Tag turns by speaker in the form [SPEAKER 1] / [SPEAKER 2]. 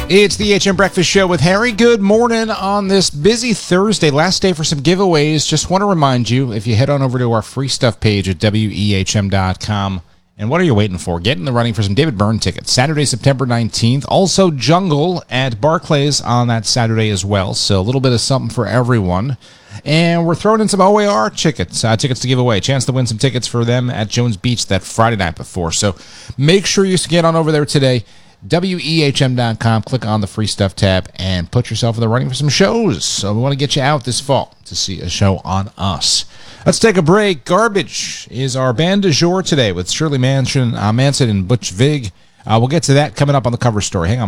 [SPEAKER 1] It's the HM Breakfast Show with Harry. Good morning on this busy Thursday. Last day for some giveaways. Just want to remind you, if you head on over to our free stuff page at wehm.com, and what are you waiting for? Get in the running for some David Byrne tickets. Saturday, September 19th. Also, Jungle at Barclays on that Saturday as well. So a little bit of something for everyone. And we're throwing in some OAR tickets to give away. Chance to win some tickets for them at Jones Beach that Friday night before. So make sure you get on over there today. wehm.com, click on the free stuff tab, and put yourself in the running for some shows. So we want to get you out this fall to see a show on us. Let's take a break. Garbage is our band du jour today with Shirley Manson and Butch Vig. We'll get to that coming up on the cover story. Hang on.